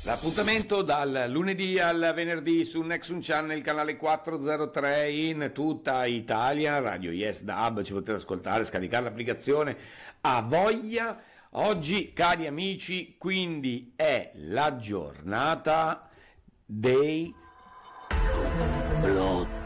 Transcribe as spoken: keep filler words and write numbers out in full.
L'appuntamento dal lunedì al venerdì su Nexun Channel, canale quattrocentotre in tutta Italia, Radio Yes D A B, ci potete ascoltare, scaricare l'applicazione a voglia. Oggi, cari amici, quindi è la giornata dei complot.